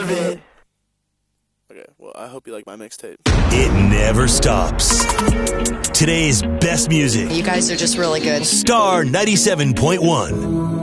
of it. Okay, well, I hope you like my mixtape. It never stops. Today's best music. You guys are just really good. Star 97.1.